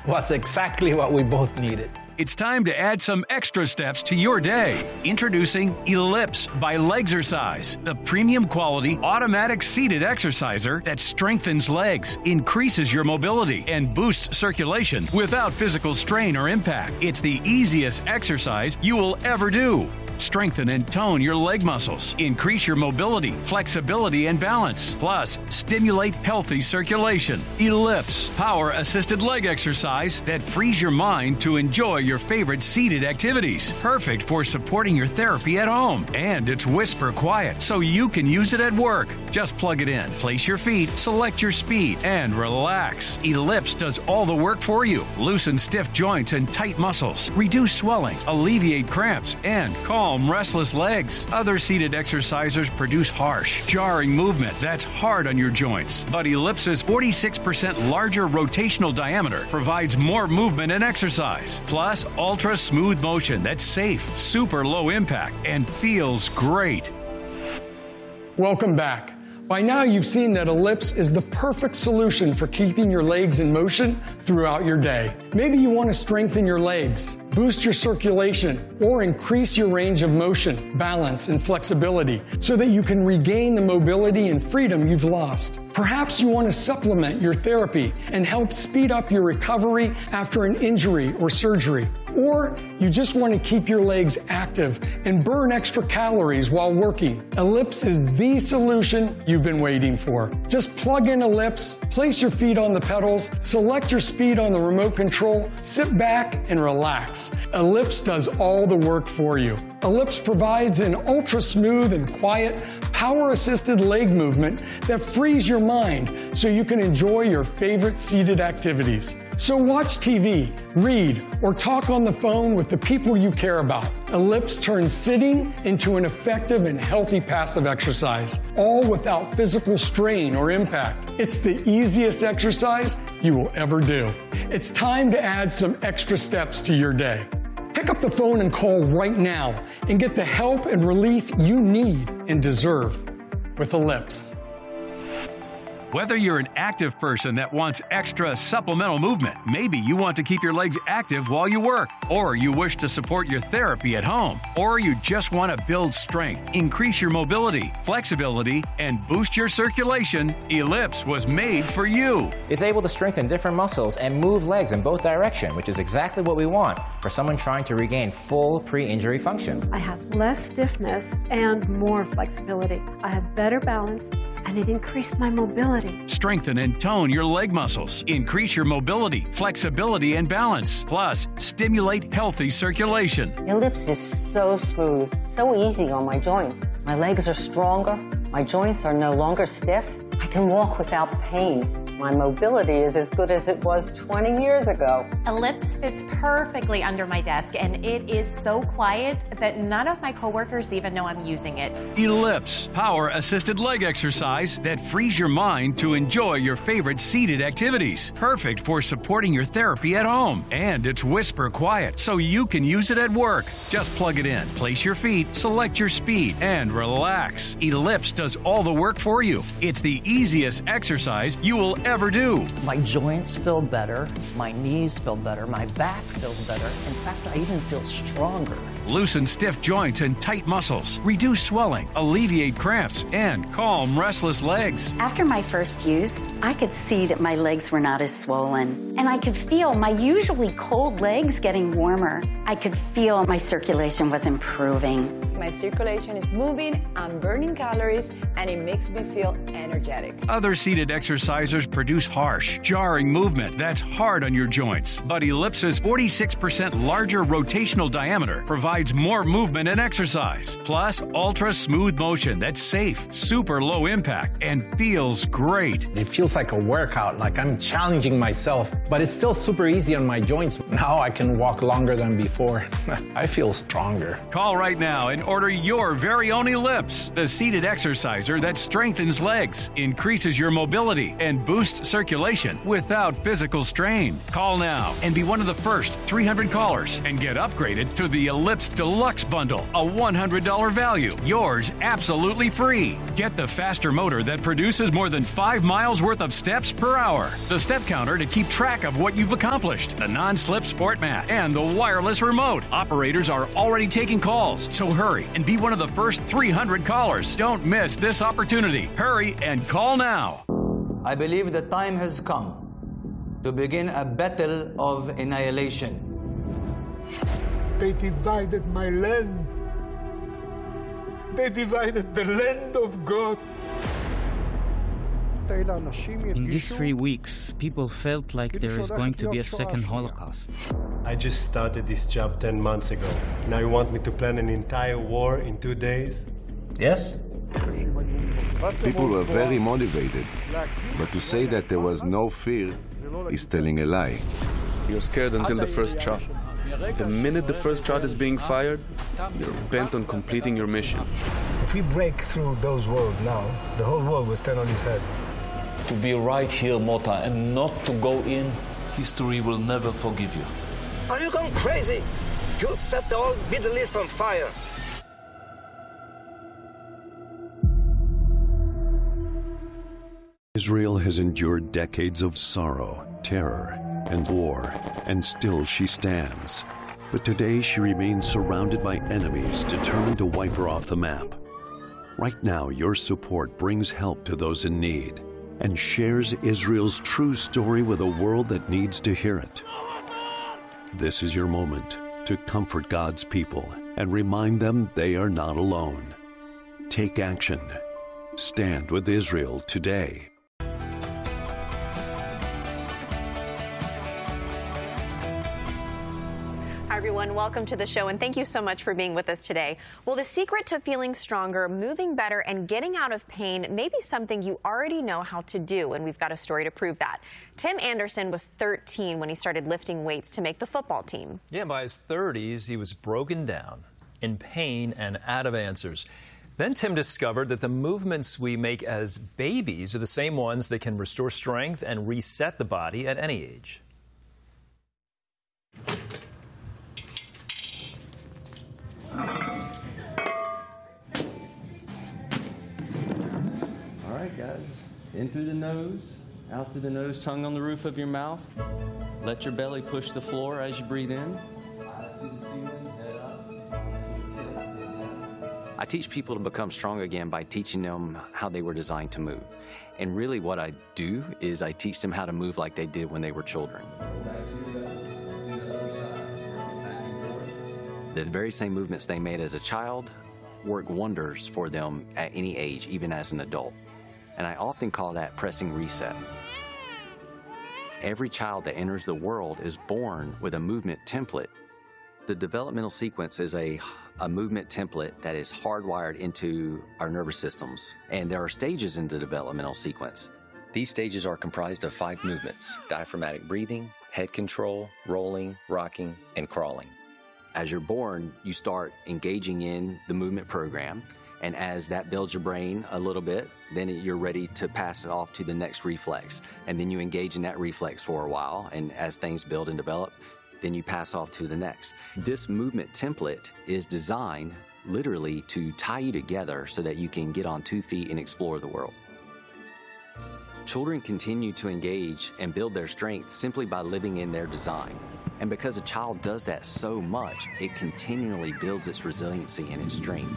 was exactly what we both needed. It's time to add some extra steps to your day. Introducing Ellipse by Legsercise, the premium quality automatic seated exerciser that strengthens legs, increases your mobility, and boosts circulation without physical strain or impact. It's the easiest exercise you will ever do. Strengthen and tone your leg muscles, increase your mobility, flexibility, and balance. Plus, stimulate healthy circulation. Ellipse, power-assisted leg exercise that frees your mind to enjoy your favorite seated activities. Perfect for supporting your therapy at home. And it's whisper quiet, so you can use it at work. Just plug it in, place your feet, select your speed, and relax. Ellipse does all the work for you. Loosen stiff joints and tight muscles, reduce swelling, alleviate cramps, and calm restless legs. Other seated exercisers produce harsh, jarring movement that's hard on your joints. But Ellipse's 46% larger rotational diameter provides more movement and exercise. Plus, ultra smooth motion that's safe, super low impact, and feels great. Welcome back. By now you've seen that Ellipse is the perfect solution for keeping your legs in motion throughout your day. Maybe you want to strengthen your legs, boost your circulation, or increase your range of motion, balance, and flexibility so that you can regain the mobility and freedom you've lost. Perhaps you want to supplement your therapy and help speed up your recovery after an injury or surgery. Or you just want to keep your legs active and burn extra calories while working. Ellipse is the solution you've been waiting for. Just plug in Ellipse, place your feet on the pedals, select your speed on the remote control, sit back and relax. Ellipse does all the work for you. Ellipse provides an ultra smooth and quiet, power-assisted leg movement that frees your mind so you can enjoy your favorite seated activities. So watch TV, read, or talk on the phone with the people you care about. Ellipse turns sitting into an effective and healthy passive exercise, all without physical strain or impact. It's the easiest exercise you will ever do. It's time to add some extra steps to your day. Pick up the phone and call right now and get the help and relief you need and deserve with Ellipse. Whether you're an active person that wants extra supplemental movement, maybe you want to keep your legs active while you work, or you wish to support your therapy at home, or you just want to build strength, increase your mobility, flexibility, and boost your circulation, Ellipse was made for you. It's able to strengthen different muscles and move legs in both directions, which is exactly what we want for someone trying to regain full pre-injury function. I have less stiffness and more flexibility. I have better balance, and it increased my mobility. Strengthen and tone your leg muscles, increase your mobility, flexibility, and balance. Plus, stimulate healthy circulation. Ellipse is so smooth, so easy on my joints. My legs are stronger, my joints are no longer stiff. I can walk without pain. My mobility is as good as it was 20 years ago. Ellipse fits perfectly under my desk, and it is so quiet that none of my coworkers even know I'm using it. Ellipse, power-assisted leg exercise that frees your mind to enjoy your favorite seated activities. Perfect for supporting your therapy at home. And it's whisper quiet, so you can use it at work. Just plug it in, place your feet, select your speed, and relax. Ellipse does all the work for you. It's the easiest exercise you will ever do. My joints feel better, my knees feel better, my back feels better. In fact, I even feel stronger. Loosen stiff joints and tight muscles, reduce swelling, alleviate cramps, and calm restless legs. After my first use, I could see that my legs were not as swollen, and I could feel my usually cold legs getting warmer. I could feel my circulation was improving. My circulation is moving, I'm burning calories, and it makes me feel energetic. Other seated exercisers produce harsh, jarring movement that's hard on your joints. But Ellipse's 46% larger rotational diameter provides more movement and exercise. Plus, ultra smooth motion that's safe, super low impact, and feels great. It feels like a workout, like I'm challenging myself, but it's still super easy on my joints. Now I can walk longer than before. I feel stronger. Call right now and order your very own Ellipse, the seated exerciser that strengthens legs, legs, increases your mobility, and boosts circulation without physical strain. Call now and be one of the first 300 callers and get upgraded to the Ellipse Deluxe Bundle, a $100 value. Yours absolutely free. Get the faster motor that produces more than 5 miles worth of steps per hour, the step counter to keep track of what you've accomplished, the non-slip sport mat, and the wireless remote. Operators are already taking calls, so hurry and be one of the first 300 callers. Don't miss this opportunity. Hurry and call now. I believe the time has come to begin a battle of annihilation. They divided my land. They divided the land of God. In these 3 weeks, people felt like there is going to be a second Holocaust. I just started this job 10 months ago. Now you want me to plan an entire war in 2 days? Yes? People were very motivated, but to say that there was no fear is telling a lie. You're scared until the first shot. The minute the first shot is being fired, you're bent on completing your mission. If we break through those walls now, the whole world will stand on its head. To be right here, Mota, and not to go in, history will never forgive you. Are you going crazy? You'll set the whole Middle East on fire. Israel has endured decades of sorrow, terror, and war, and still she stands. But today she remains surrounded by enemies determined to wipe her off the map. Right now, your support brings help to those in need and shares Israel's true story with a world that needs to hear it. This is your moment to comfort God's people and remind them they are not alone. Take action. Stand with Israel today. Hi, everyone. Welcome to the show, and thank you so much for being with us today. Well, the secret to feeling stronger, moving better, and getting out of pain may be something you already know how to do, and we've got a story to prove that. Tim Anderson was 13 when he started lifting weights to make the football team. Yeah, by his 30s, he was broken down, in pain, and out of answers. Then Tim discovered that the movements we make as babies are the same ones that can restore strength and reset the body at any age. All right, guys. In through the nose, out through the nose, tongue on the roof of your mouth. Let your belly push the floor as you breathe in. Eyes to the ceiling, head up. I teach people to become strong again by teaching them how they were designed to move. And really what I do is I teach them how to move like they did when they were children. The very same movements they made as a child work wonders for them at any age, even as an adult. And I often call that pressing reset. Every child that enters the world is born with a movement template. The developmental sequence is a movement template that is hardwired into our nervous systems. And there are stages in the developmental sequence. These stages are comprised of 5 movements: diaphragmatic breathing, head control, rolling, rocking, and crawling. As you're born, you start engaging in the movement program, and as that builds your brain a little bit, then you're ready to pass it off to the next reflex. And then you engage in that reflex for a while, and as things build and develop, then you pass off to the next. This movement template is designed literally to tie you together so that you can get on 2 feet and explore the world. Children continue to engage and build their strength simply by living in their design. And because a child does that so much, it continually builds its resiliency and its strength.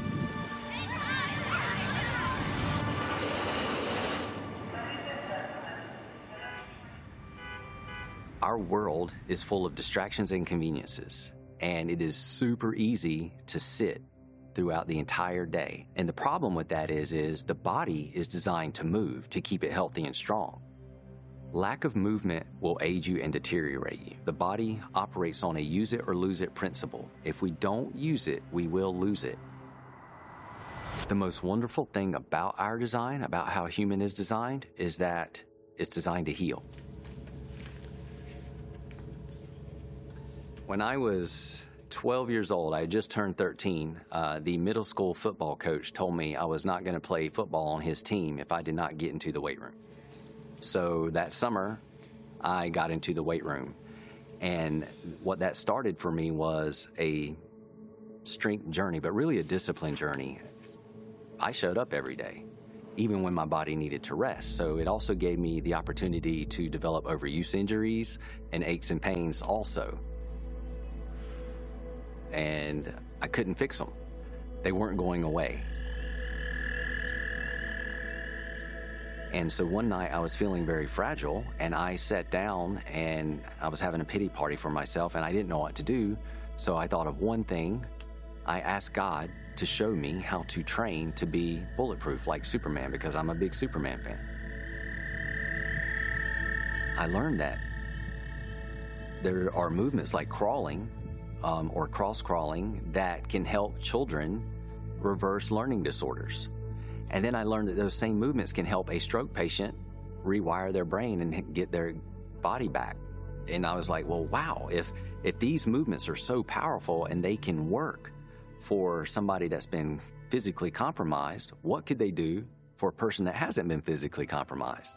Our world is full of distractions and conveniences, and it is super easy to sit throughout the entire day. And the problem with that is the body is designed to move to keep it healthy and strong. Lack of movement will age you and deteriorate you. The body operates on a use it or lose it principle. If we don't use it, we will lose it. The most wonderful thing about our design, about how human is designed, is that it's designed to heal. When I was 12 years old, I had just turned 13, the middle school football coach told me I was not going to play football on his team if I did not get into the weight room. So that summer, I got into the weight room. And what that started for me was a strength journey, but really a discipline journey. I showed up every day, even when my body needed to rest. So it also gave me the opportunity to develop overuse injuries and aches and pains also. And I couldn't fix them. They weren't going away. And so one night I was feeling very fragile, and I sat down and I was having a pity party for myself, and I didn't know what to do. So I thought of one thing. I asked God to show me how to train to be bulletproof like Superman, because I'm a big Superman fan. I learned that there are movements like crawling or cross-crawling that can help children reverse learning disorders. And then I learned that those same movements can help a stroke patient rewire their brain and get their body back. And I was like, well, wow, if these movements are so powerful and they can work for somebody that's been physically compromised, what could they do for a person that hasn't been physically compromised?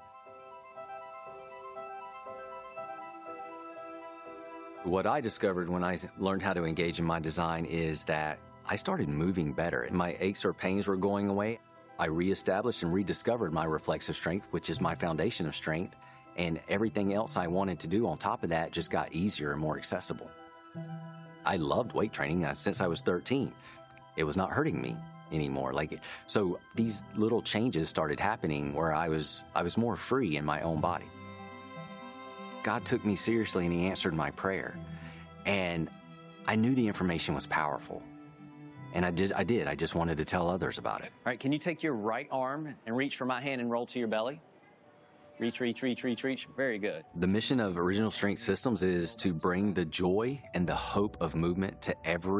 What I discovered when I learned how to engage in my design is that I started moving better. My aches or pains were going away. I reestablished and rediscovered my reflexive strength, which is my foundation of strength, and everything else I wanted to do on top of that just got easier and more accessible. I loved weight training since I was 13. It was not hurting me anymore. So these little changes started happening where I was more free in my own body. God took me seriously and he answered my prayer. And I knew the information was powerful. And I did. I just wanted to tell others about it. All right, can you take your right arm and reach for my hand and roll to your belly? Reach, reach, reach, reach, reach. Very good. The mission of Original Strength Systems is to bring the joy and the hope of movement to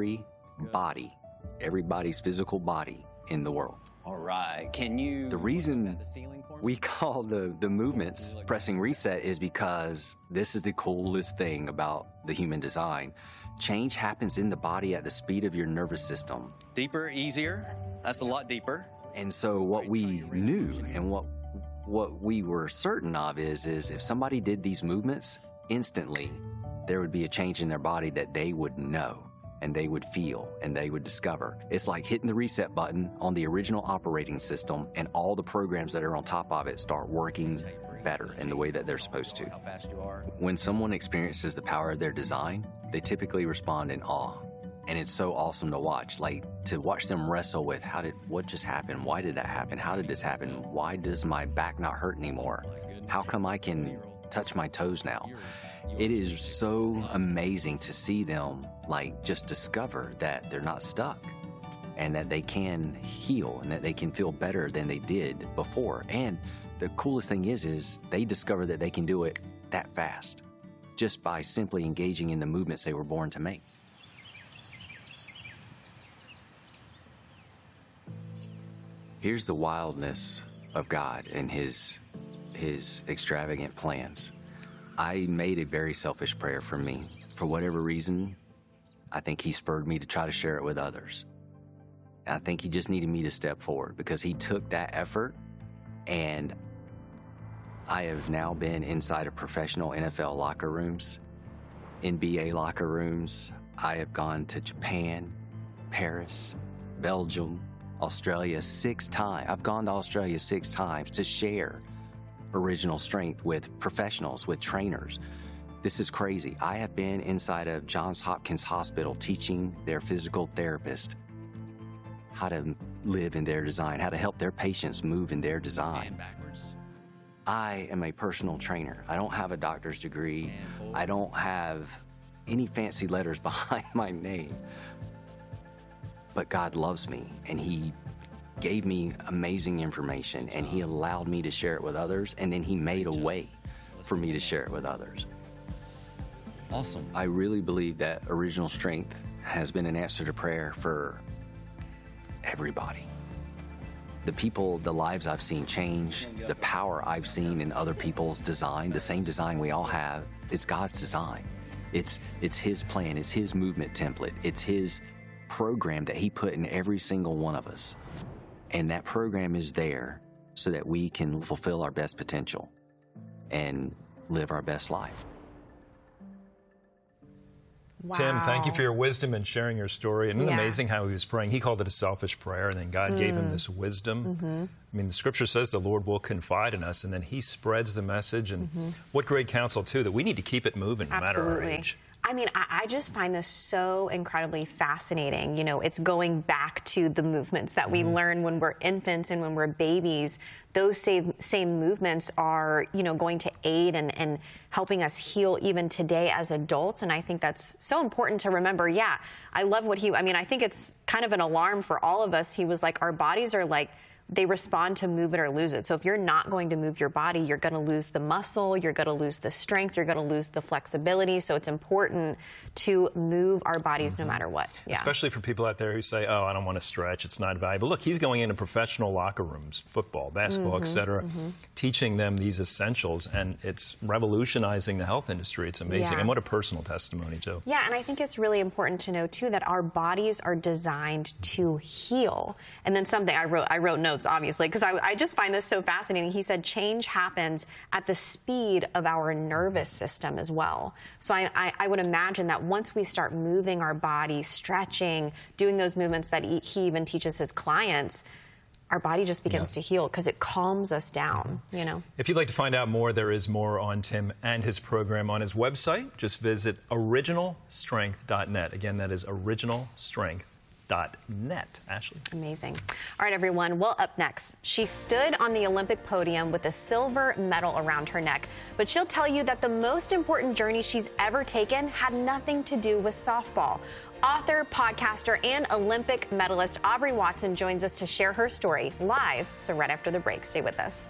everybody's physical body in the world. All right. The reason we call the movements pressing reset is because this is the coolest thing about the human design. Change happens in the body at the speed of your nervous system. Deeper, easier. That's a lot deeper. And so what we knew and what we were certain of is if somebody did these movements, instantly there would be a change in their body that they would know and they would feel and they would discover. It's like hitting the reset button on the original operating system, and all the programs that are on top of it start working better in the way that they're supposed to. When someone experiences the power of their design, they typically respond in awe. And it's so awesome to watch, to watch them wrestle with what just happened? Why did that happen? How did this happen? Why does my back not hurt anymore? How come I can touch my toes now? It is so amazing to see them just discover that they're not stuck and that they can heal and that they can feel better than they did before. And the coolest thing is they discover that they can do it that fast just by simply engaging in the movements they were born to make. Here's the wildness of God and his extravagant plans. I made a very selfish prayer for me. For whatever reason, I think he spurred me to try to share it with others. I think he just needed me to step forward because he took that effort, and I have now been inside of professional NFL locker rooms, NBA locker rooms. I have gone to Japan, Paris, Belgium, Australia 6 times. I've gone to Australia 6 times to share Original Strength with professionals, with trainers. This is crazy. I have been inside of Johns Hopkins Hospital teaching their physical therapist how to live in their design, how to help their patients move in their design. I am a personal trainer. I don't have a doctor's degree. I don't have any fancy letters behind my name. But God loves me, and he gave me amazing information, and he allowed me to share it with others, and then he made a way for me to share it with others. Awesome. I really believe that Original Strength has been an answer to prayer for everybody. The lives I've seen change, the power I've seen in other people's design, the same design we all have, it's God's design. It's his plan, it's his movement template, it's his program that he put in every single one of us. And that program is there so that we can fulfill our best potential and live our best life. Wow. Tim, thank you for your wisdom and sharing your story. And amazing how he was praying. He called it a selfish prayer, and then God gave him this wisdom. I mean, the scripture says the Lord will confide in us, and then he spreads the message. And what great counsel, too, that we need to keep it moving no matter our age. I mean, I just find this so incredibly fascinating. You know, it's going back to the movements that we learn when we're infants and when we're babies. Those same movements are, you know, going to aid and helping us heal even today as adults. And I think that's so important to remember. Yeah, I love what I mean, I think it's kind of an alarm for all of us. He was like, our bodies are like, they respond to move it or lose it. So if you're not going to move your body, you're going to lose the muscle, you're going to lose the strength, you're going to lose the flexibility. So it's important to move our bodies no matter what. Yeah. Especially for people out there who say, oh, I don't want to stretch, it's not valuable. Look, he's going into professional locker rooms, football, basketball, et cetera, teaching them these essentials, and it's revolutionizing the health industry. It's amazing. And what a personal testimony, too. Yeah, and I think it's really important to know, too, that our bodies are designed to heal. And then something I wrote notes, obviously, because I just find this so fascinating. He said change happens at the speed of our nervous system as well. So I would imagine that once we start moving our body, stretching, doing those movements that he even teaches his clients, our body just begins to heal because it calms us down, you know. If you'd like to find out more, there is more on Tim and his program on his website. Just visit originalstrength.net. Again, that is originalstrength.net. Ashley. Amazing. All right, everyone. Well, up next, she stood on the Olympic podium with a silver medal around her neck, but she'll tell you that the most important journey she's ever taken had nothing to do with softball. Author, podcaster, and Olympic medalist Aubrey Watson joins us to share her story live. So right after the break, stay with us.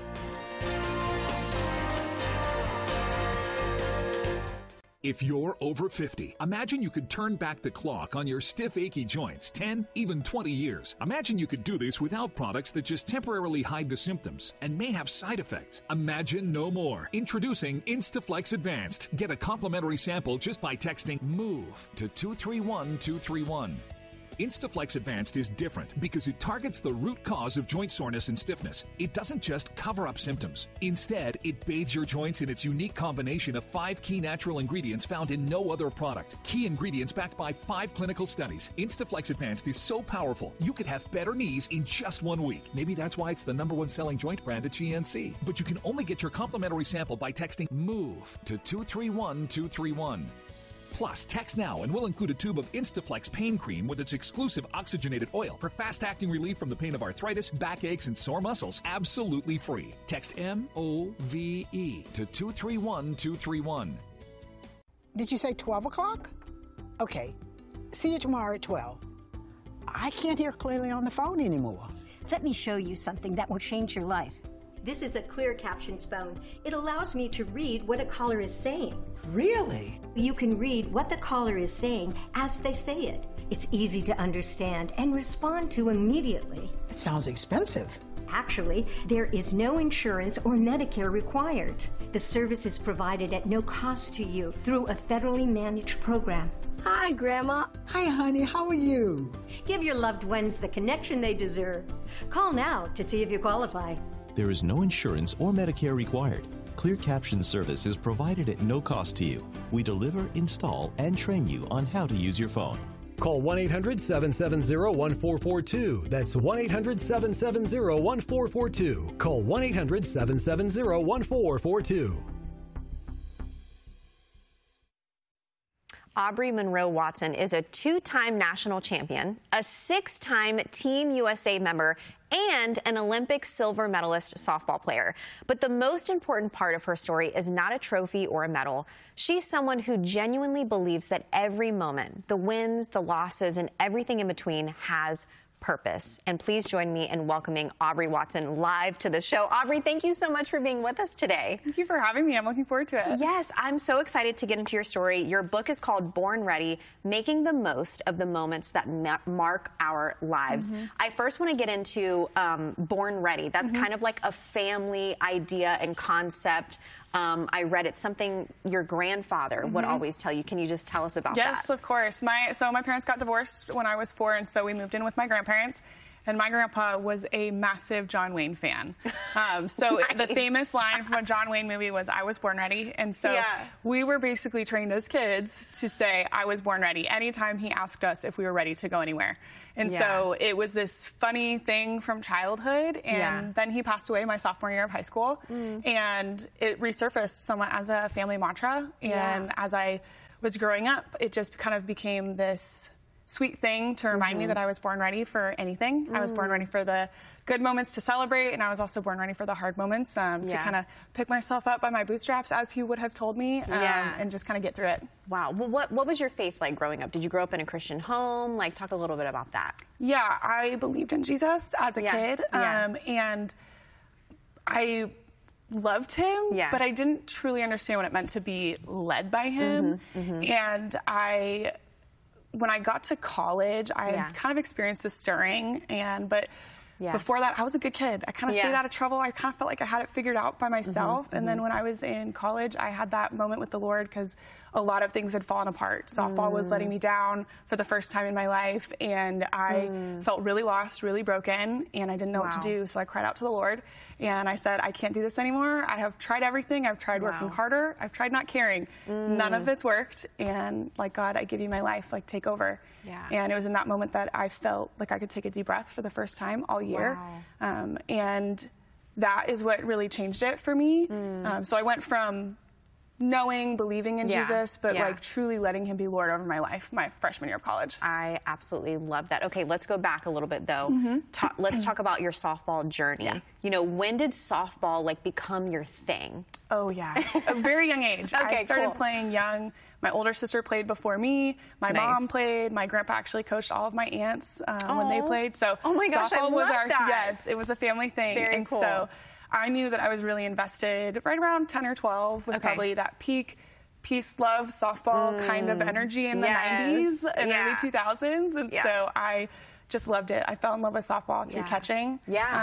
If you're over 50, imagine you could turn back the clock on your stiff, achy joints 10, even 20 years. Imagine you could do this without products that just temporarily hide the symptoms and may have side effects. Imagine no more. Introducing Instaflex Advanced. Get a complimentary sample just by texting MOVE to 231231. Instaflex Advanced is different because it targets the root cause of joint soreness and stiffness. It doesn't just cover up symptoms. Instead, it bathes your joints in its unique combination of 5 key natural ingredients found in no other product. Key ingredients backed by 5 clinical studies. Instaflex Advanced is so powerful, you could have better knees in just 1 week. Maybe that's why it's the #1 selling joint brand at GNC. But you can only get your complimentary sample by texting MOVE to 231231. Plus, text now and we'll include a tube of Instaflex pain cream with its exclusive oxygenated oil for fast-acting relief from the pain of arthritis, backaches, and sore muscles. Absolutely free. Text MOVE to 231231. Did you say 12 o'clock? Okay. See you tomorrow at 12. I can't hear clearly on the phone anymore. Let me show you something that will change your life. This is a Clear Captions phone. It allows me to read what a caller is saying. Really? You can read what the caller is saying as they say it. It's easy to understand and respond to immediately. It sounds expensive. Actually, there is no insurance or Medicare required. The service is provided at no cost to you through a federally managed program. Hi, Grandma. Hi, honey. How are you? Give your loved ones the connection they deserve. Call now to see if you qualify. There is no insurance or Medicare required. Clear Caption service is provided at no cost to you. We deliver, install, and train you on how to use your phone. Call 1-800-770-1442. That's 1-800-770-1442. Call 1-800-770-1442. Aubrey Monroe Watson is a 2-time national champion, a 6-time Team USA member, and an Olympic silver medalist softball player. But the most important part of her story is not a trophy or a medal. She's someone who genuinely believes that every moment, the wins, the losses, and everything in between has purpose. And please join me in welcoming Aubrey Watson live to the show. Aubrey, thank you so much for being with us today. Thank you for having me. I'm looking forward to it. Yes, I'm so excited to get into your story. Your book is called Born Ready, Making the Most of the Moments That Mark Our Lives. I first want to get into Born Ready. That's kind of like a family idea and concept. I read it's something your grandfather would always tell you. Can you just tell us about that? Yes, of course. So my parents got divorced when I was 4, and so we moved in with my grandparents. And my grandpa was a massive John Wayne fan. So the famous line from a John Wayne movie was, "I was born ready." And so we were basically trained as kids to say, "I was born ready," anytime he asked us if we were ready to go anywhere. And so it was this funny thing from childhood. And then he passed away my sophomore year of high school. And it resurfaced somewhat as a family mantra. And as I was growing up, it just kind of became this sweet thing to remind me that I was born ready for anything. I was born ready for the good moments to celebrate, and I was also born ready for the hard moments to kind of pick myself up by my bootstraps, as he would have told me, and just kind of get through it. Wow. Well, what was your faith like growing up? Did you grow up in a Christian home? Like, talk a little bit about that. Yeah, I believed in Jesus as a kid, and I loved him, but I didn't truly understand what it meant to be led by him. And when I got to college, I had kind of experienced a stirring, but before that, I was a good kid. I kind of stayed out of trouble. I kind of felt like I had it figured out by myself. And then when I was in college, I had that moment with the Lord because a lot of things had fallen apart. Softball was letting me down for the first time in my life, and I felt really lost, really broken, and I didn't know what to do. So I cried out to the Lord, and I said, "I can't do this anymore. I have tried everything. I've tried working harder. I've tried not caring. None of it's worked. And like, God, I give you my life. Like, take over." And it was in that moment that I felt like I could take a deep breath for the first time all year. And that is what really changed it for me. So I went from knowing, believing in Jesus, but like truly letting him be Lord over my life my freshman year of college. I absolutely love that. Okay, let's go back a little bit though. Let's talk about your softball journey. You know, when did softball like become your thing? Oh yeah, a very young age. I started playing young. My older sister played before me. My mom played. My grandpa actually coached all of my aunts when they played. So oh my gosh, softball I was love that. Yes, it was a family thing. Very cool. So I knew that I was really invested right around 10 or 12 was probably that peak peace, love, softball kind of energy in the 90s and early 2000s. And so I just loved it. I fell in love with softball through catching.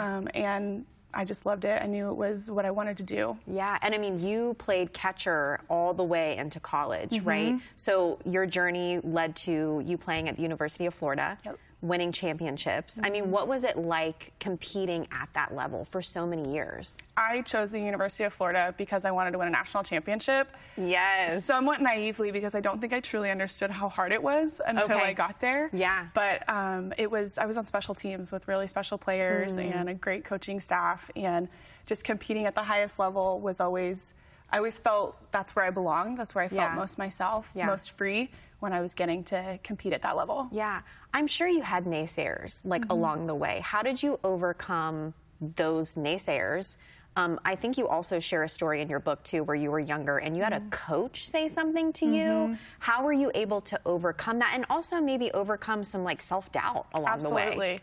And I just loved it. I knew it was what I wanted to do. Yeah, and I mean, you played catcher all the way into college, right? So your journey led to you playing at the University of Florida, winning championships. I mean, what was it like competing at that level for so many years? I chose the University of Florida because I wanted to win a national championship. Yes. Somewhat naively, because I don't think I truly understood how hard it was until I got there. Yeah. But I was on special teams with really special players and a great coaching staff, and just competing at the highest level was always, I always felt that's where I belonged. That's where I felt most myself, most free, when I was getting to compete at that level. Yeah. I'm sure you had naysayers like along the way. How did you overcome those naysayers? I think you also share a story in your book too where you were younger and you had a coach say something to you. How were you able to overcome that and also maybe overcome some like self-doubt along the way? Absolutely.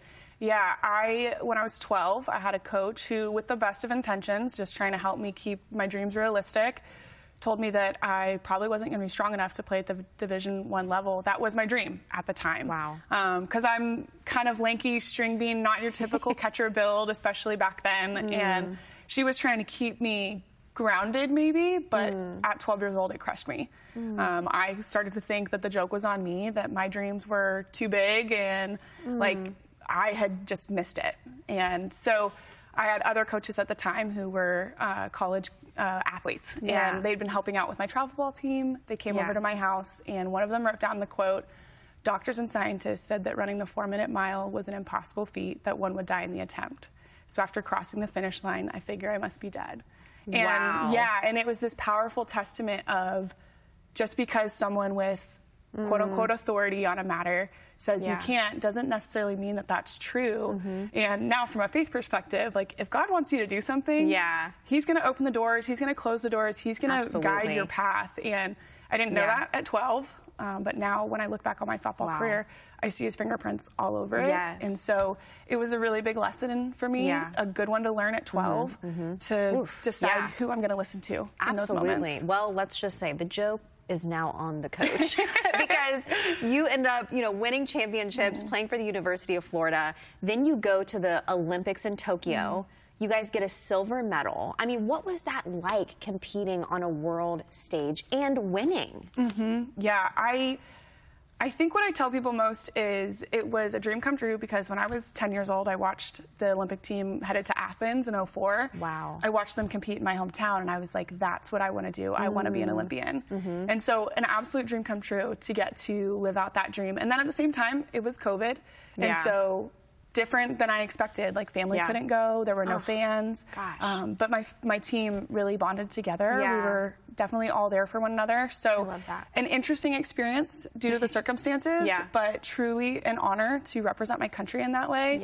Yeah, when I was 12, I had a coach who, with the best of intentions, just trying to help me keep my dreams realistic, told me that I probably wasn't going to be strong enough to play at the Division I level. That was my dream at the time. Wow. Because I'm kind of lanky, string bean, not your typical catcher build, especially back then. And she was trying to keep me grounded maybe, but at 12 years old, it crushed me. I started to think that the joke was on me, that my dreams were too big and like I had just missed it. And so I had other coaches at the time who were college athletes, and they'd been helping out with my travel ball team. They came over to my house, and one of them wrote down the quote, "Doctors and scientists said that running the 4-minute mile was an impossible feat, that one would die in the attempt. So after crossing the finish line, I figure I must be dead." And wow. and it was this powerful testament of just because someone with quote-unquote authority on a matter says you can't doesn't necessarily mean that that's true. And now from a faith perspective, like if God wants you to do something, he's going to open the doors, he's going to close the doors, he's going to guide your path. And I didn't know that at 12, but now when I look back on my softball career, I see his fingerprints all over it. And so it was a really big lesson for me, a good one to learn at 12 to decide who I'm going to listen to in those moments. Well, let's just say the joke is now on the coach because you end up, winning championships, playing for the University of Florida. Then you go to the Olympics in Tokyo. You guys get a silver medal. I mean, what was that like, competing on a world stage and winning? Yeah, I think what I tell people most is it was a dream come true, because when I was 10 years old, I watched the Olympic team headed to Athens in 2004. Wow. I watched them compete in my hometown, and I was like, that's what I want to do. I want to be an Olympian. And so an absolute dream come true to get to live out that dream. And then at the same time, it was COVID. And so different than I expected. Like, family couldn't go. There were no fans. But my team really bonded together. We were definitely all there for one another. So I love that. An interesting experience due to the circumstances, but truly an honor to represent my country in that way.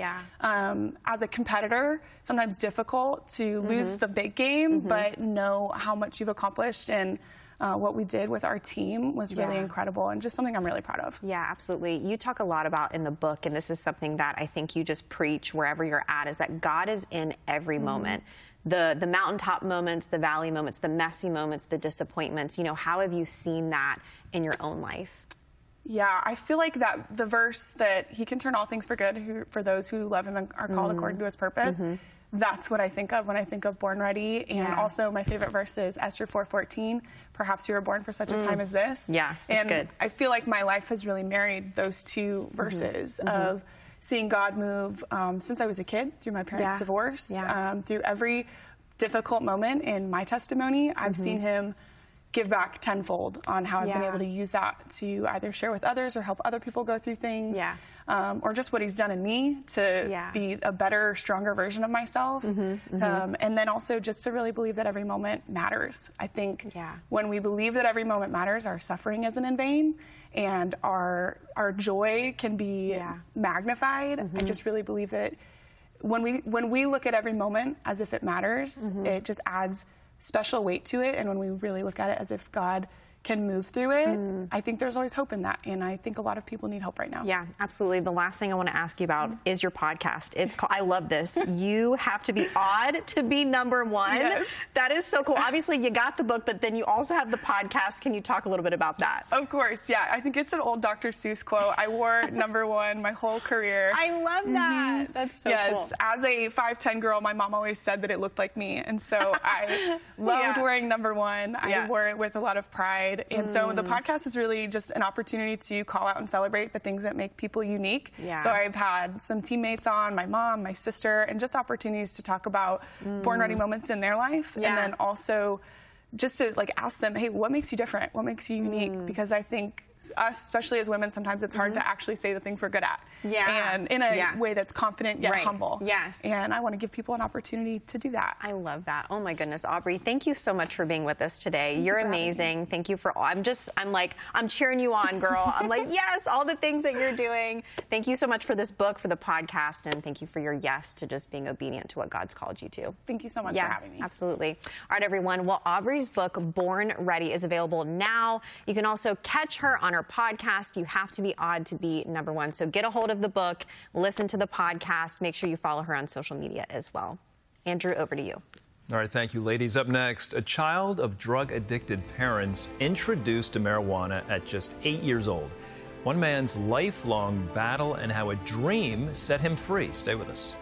As a competitor, sometimes difficult to lose the big game, but know how much you've accomplished, and what we did with our team was really incredible, and just something I'm really proud of. Yeah, absolutely. You talk a lot about in the book, and this is something that I think you just preach wherever you're at, is that God is in every moment. The mountaintop moments, the valley moments, the messy moments, the disappointments. You know, how have you seen that in your own life? Yeah, I feel like that the verse that he can turn all things for good for those who love him and are called according to his purpose. That's what I think of when I think of Born Ready. And also my favorite verse is Esther 4:14. Perhaps you were born for such a time as this. Yeah, that's good. I feel like my life has really married those two verses of seeing God move since I was a kid, through my parents' divorce, through every difficult moment in my testimony. I've seen him give back tenfold on how I've been able to use that to either share with others or help other people go through things, or just what he's done in me to be a better, stronger version of myself. And then also just to really believe that every moment matters. I think when we believe that every moment matters, our suffering isn't in vain, and our joy can be magnified. I just really believe that when we look at every moment as if it matters, it just adds special weight to it. And when we really look at it as if God can move through it, I think there's always hope in that. And I think a lot of people need hope right now. Yeah, absolutely. The last thing I want to ask you about is your podcast. It's called, I love this. You have to be odd to be number one. Yes. That is so cool. Obviously, you got the book, but then you also have the podcast. Can you talk a little bit about that? Of course, yeah. I think it's an old Dr. Seuss quote. I wore number one my whole career. I love that. That's so cool. Yes, as a 5'10" girl, my mom always said that it looked like me. And so I loved wearing number one. I wore it with a lot of pride. And so the podcast is really just an opportunity to call out and celebrate the things that make people unique. So I've had some teammates on, my mom, my sister, and just opportunities to talk about Born Ready moments in their life. And then also just to ask them, hey, what makes you different? What makes you unique? Because I think us, especially as women, sometimes it's hard to actually say the things we're good at. And in a way that's confident yet humble. And I want to give people an opportunity to do that. I love that. Oh my goodness, Aubrey, thank you so much for being with us today. You're amazing. Thank you for all. I'm cheering you on, girl. I'm like, yes, all the things that you're doing. Thank you so much for this book, for the podcast, and thank you for your yes to just being obedient to what God's called you to. Thank you so much for having me. Absolutely. All right, everyone. Well, Aubrey's book, Born Ready, is available now. You can also catch her on her podcast. You have to be odd to be number one. So get a hold of the book, listen to the podcast, make sure you follow her on social media as well. Andrew, over to you. All right, thank you, ladies. Up next, a child of drug-addicted parents introduced to marijuana at just 8 years old. One man's lifelong battle and how a dream set him free. Stay with us.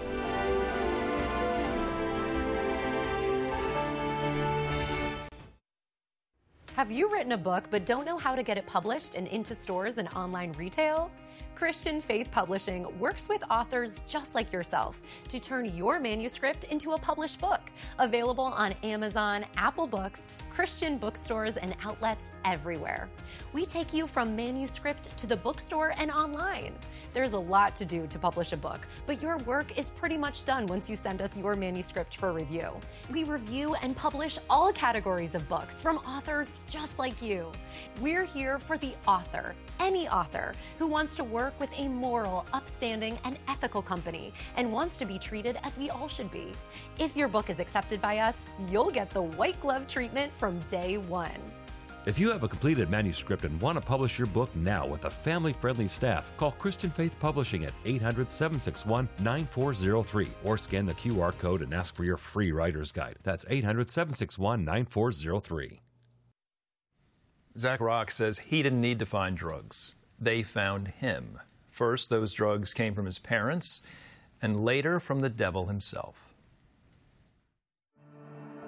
Have you written a book but don't know how to get it published and into stores and online retail? Christian Faith Publishing works with authors just like yourself to turn your manuscript into a published book, available on Amazon, Apple Books, Christian bookstores, and outlets everywhere. We take you from manuscript to the bookstore and online. There's a lot to do to publish a book, but your work is pretty much done once you send us your manuscript for review. We review and publish all categories of books from authors just like you. We're here for the author, any author who wants to work with a moral, upstanding, and ethical company and wants to be treated as we all should be. If your book is accepted by us, you'll get the white glove treatment from day one. If you have a completed manuscript and want to publish your book now with a family-friendly staff, call Christian Faith Publishing at 800-761-9403 or scan the QR code and ask for your free writer's guide. That's 800-761-9403. Zach Rock says he didn't need to find drugs. They found him. First, those drugs came from his parents, and later from the devil himself.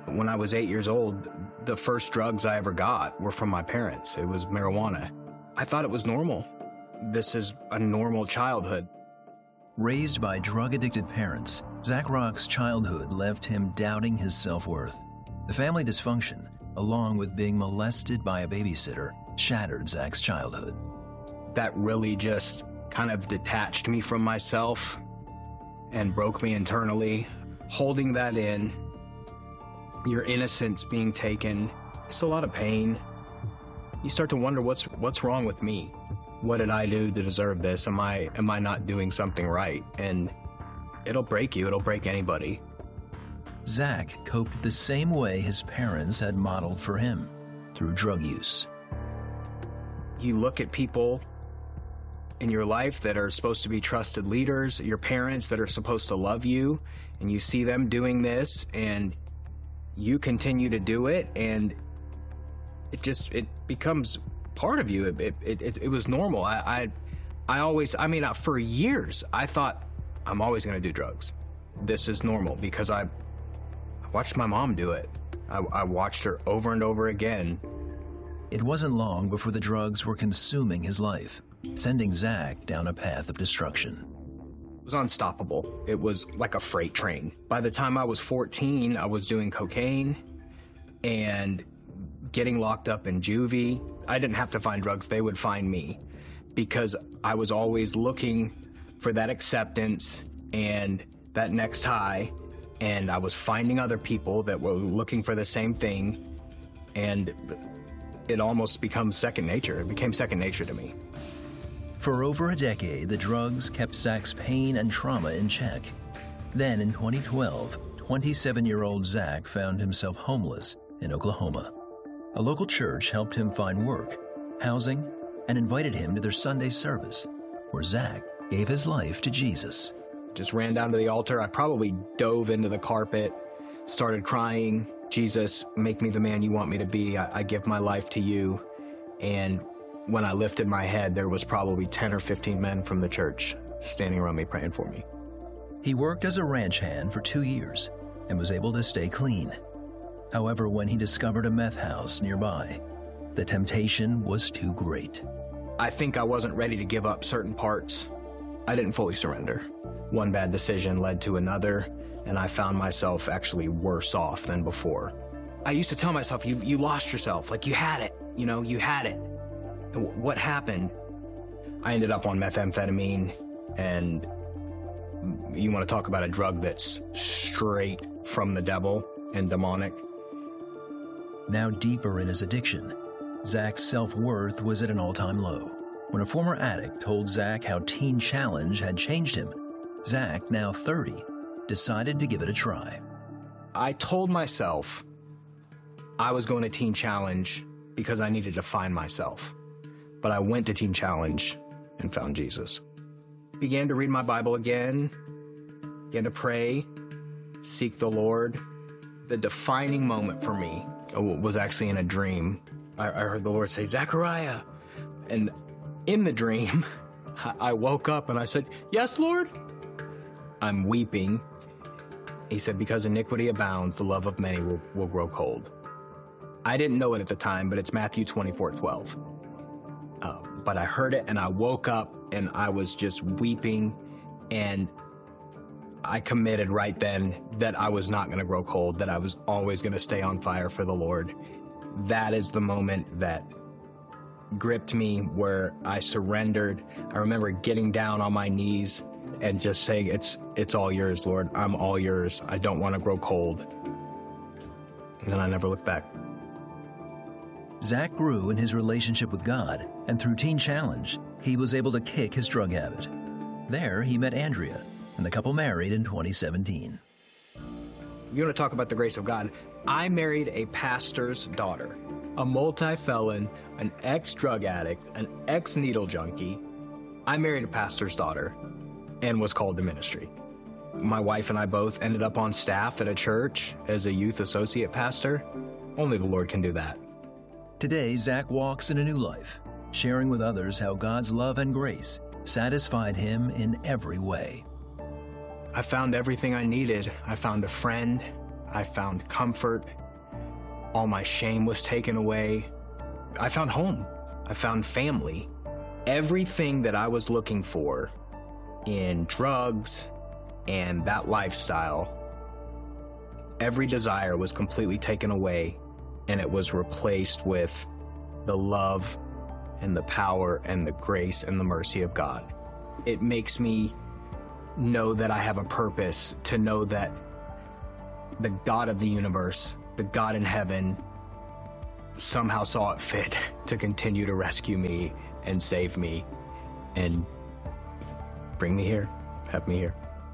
When I was 8 years old, the first drugs I ever got were from my parents. It was marijuana. I thought it was normal. This is a normal childhood. Raised by drug-addicted parents, Zach Rock's childhood left him doubting his self-worth. The family dysfunction, along with being molested by a babysitter, shattered Zach's childhood. That really just kind of detached me from myself and broke me internally. Holding that in, your innocence being taken, it's a lot of pain. You start to wonder what's wrong with me. What did I do to deserve this? Am I not doing something right? And it'll break you. It'll break anybody. Zach coped the same way his parents had modeled for him, through drug use. You look at people in your life that are supposed to be trusted leaders, your parents that are supposed to love you, and you see them doing this, and you continue to do it, and it becomes part of you. It was normal. For years, I thought I'm always going to do drugs. This is normal because I watched my mom do it. I watched her over and over again. It wasn't long before the drugs were consuming his life, sending Zach down a path of destruction. It was unstoppable. It was like a freight train. By the time I was 14, I was doing cocaine and getting locked up in juvie. I didn't have to find drugs, they would find me, because I was always looking for that acceptance and that next high, and I was finding other people that were looking for the same thing, and it almost becomes second nature. It became second nature to me. For over a decade, the drugs kept Zach's pain and trauma in check. Then in 2012, 27-year-old Zach found himself homeless in Oklahoma. A local church helped him find work, housing, and invited him to their Sunday service, where Zach gave his life to Jesus. Just ran down to the altar. I probably dove into the carpet, started crying. Jesus, make me the man you want me to be. I give my life to you. And when I lifted my head, there was probably 10 or 15 men from the church standing around me praying for me. He worked as a ranch hand for 2 years and was able to stay clean. However, when he discovered a meth house nearby, the temptation was too great. I think I wasn't ready to give up certain parts. I didn't fully surrender. One bad decision led to another, and I found myself actually worse off than before. I used to tell myself, you lost yourself, like you had it, you had it. What happened? I ended up on methamphetamine, and you want to talk about a drug that's straight from the devil and demonic. Now deeper in his addiction, Zach's self-worth was at an all-time low. When a former addict told Zach how Teen Challenge had changed him, Zach, now 30, decided to give it a try. I told myself I was going to Teen Challenge because I needed to find myself. But I went to Teen Challenge and found Jesus. Began to read my Bible again, began to pray, seek the Lord. The defining moment for me was actually in a dream. I heard the Lord say, Zechariah. And in the dream, I woke up and I said, yes, Lord. I'm weeping. He said, because iniquity abounds, the love of many will grow cold. I didn't know it at the time, but it's Matthew 24:12. But I heard it and I woke up and I was just weeping, and I committed right then that I was not going to grow cold, that I was always going to stay on fire for the Lord. That is the moment that gripped me, where I surrendered. I remember getting down on my knees and just saying, it's all yours, Lord. I'm all yours. I don't want to grow cold. And then I never looked back. Zach grew in his relationship with God, and through Teen Challenge, he was able to kick his drug habit. There, he met Andrea, and the couple married in 2017. You want to talk about the grace of God? I married a pastor's daughter, a multi-felon, an ex-drug addict, an ex-needle junkie. I married a pastor's daughter and was called to ministry. My wife and I both ended up on staff at a church as a youth associate pastor. Only the Lord can do that. Today, Zach walks in a new life, sharing with others how God's love and grace satisfied him in every way. I found everything I needed. I found a friend. I found comfort. All my shame was taken away. I found home. I found family. Everything that I was looking for in drugs and that lifestyle, every desire was completely taken away, and it was replaced with the love and the power and the grace and the mercy of God. It makes me know that I have a purpose, to know that the God of the universe, the God in heaven, somehow saw it fit to continue to rescue me and save me and bring me here, have me here.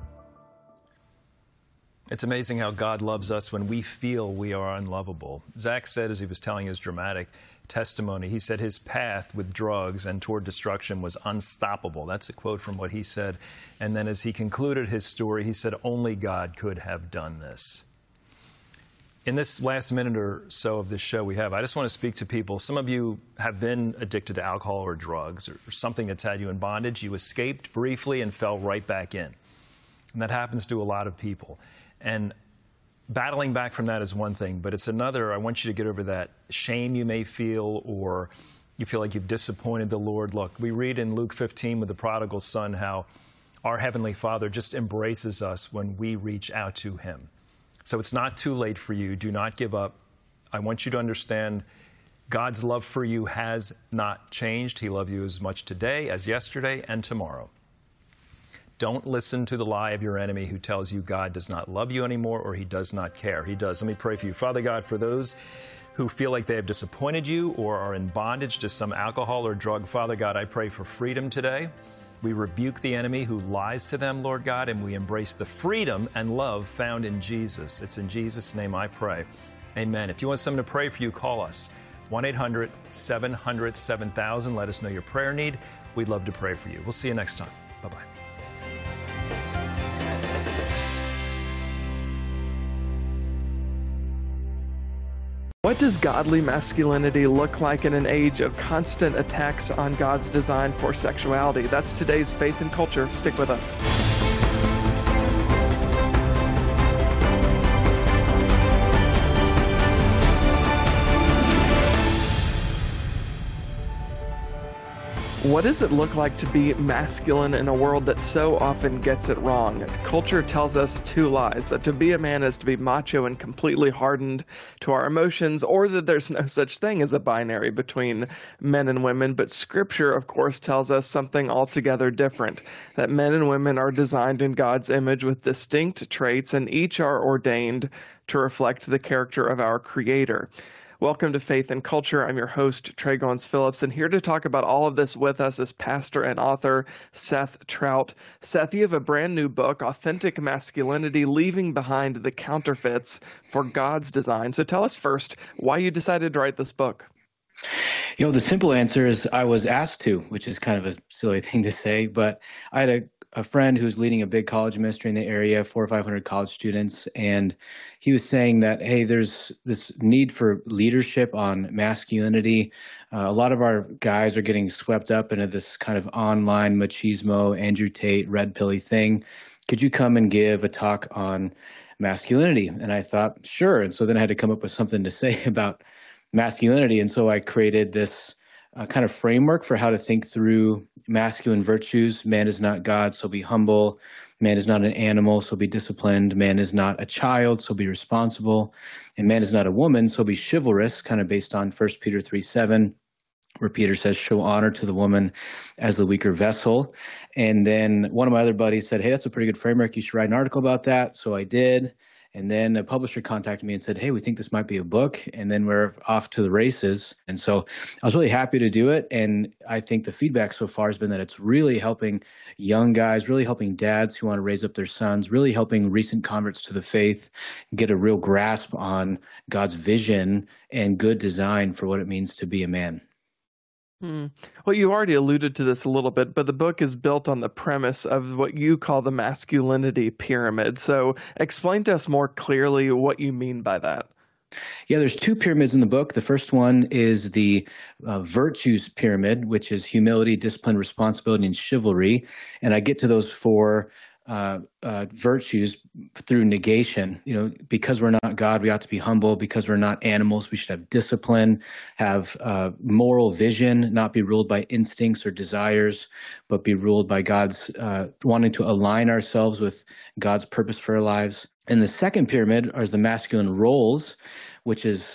It's amazing how God loves us when we feel we are unlovable. Zach said, as he was telling his dramatic testimony, he said his path with drugs and toward destruction was unstoppable. That's a quote from what he said. And then as he concluded his story, he said, only God could have done this. In this last minute or so of this show we have, I just want to speak to people. Some of you have been addicted to alcohol or drugs or something that's had you in bondage. You escaped briefly and fell right back in. And that happens to a lot of people. And battling back from that is one thing, but it's another. I want you to get over that shame you may feel, or you feel like you've disappointed the Lord. Look, we read in Luke 15 with the prodigal son how our Heavenly Father just embraces us when we reach out to Him. So it's not too late for you. Do not give up. I want you to understand God's love for you has not changed. He loves you as much today as yesterday and tomorrow. Don't listen to the lie of your enemy who tells you God does not love you anymore or He does not care. He does. Let me pray for you. Father God, for those who feel like they have disappointed you or are in bondage to some alcohol or drug, Father God, I pray for freedom today. We rebuke the enemy who lies to them, Lord God, and we embrace the freedom and love found in Jesus. It's in Jesus' name I pray. Amen. If you want someone to pray for you, call us. 1-800-700-7000. Let us know your prayer need. We'd love to pray for you. We'll see you next time. Bye-bye. What does godly masculinity look like in an age of constant attacks on God's design for sexuality? That's today's Faith and Culture. Stick with us. What does it look like to be masculine in a world that so often gets it wrong? Culture tells us two lies, that to be a man is to be macho and completely hardened to our emotions, or that there's no such thing as a binary between men and women. But Scripture, of course, tells us something altogether different, that men and women are designed in God's image with distinct traits, and each are ordained to reflect the character of our Creator. Welcome to Faith and Culture. I'm your host, Trey Goins-Phillips, and here to talk about all of this with us is pastor and author Seth Trout. Seth, you have a brand new book, Authentic Masculinity, Leaving Behind the Counterfeits for God's Design. So tell us first why you decided to write this book. You know, the simple answer is I was asked to, which is kind of a silly thing to say, but I had a friend who's leading a big college ministry in the area, 400 or 500 college students, and he was saying that, hey, there's this need for leadership on masculinity. A lot of our guys are getting swept up into this kind of online machismo, Andrew Tate, red pilly thing. Could you come and give a talk on masculinity? And I thought, sure. And so then I had to come up with something to say about masculinity. And so I created this kind of framework for how to think through masculine virtues. Man is not God, so be humble. Man is not an animal, so be disciplined. Man is not a child, so be responsible. And man is not a woman, so be chivalrous, kind of based on 1 Peter 3:7, where Peter says, show honor to the woman as the weaker vessel. And then one of my other buddies said, hey, that's a pretty good framework. You should write an article about that. So I did. And then a publisher contacted me and said, hey, we think this might be a book. And then we're off to the races. And so I was really happy to do it. And I think the feedback so far has been that it's really helping young guys, really helping dads who want to raise up their sons, really helping recent converts to the faith get a real grasp on God's vision and good design for what it means to be a man. Well, you already alluded to this a little bit, but the book is built on the premise of what you call the masculinity pyramid. So explain to us more clearly what you mean by that. Yeah, there's two pyramids in the book. The first one is the virtues pyramid, which is humility, discipline, responsibility, and chivalry. And I get to those four virtues through negation. Because we're not God, we ought to be humble. Because we're not animals, we should have discipline, have moral vision, not be ruled by instincts or desires, but be ruled by God's wanting to align ourselves with God's purpose for our lives. And the second pyramid is the masculine roles, which is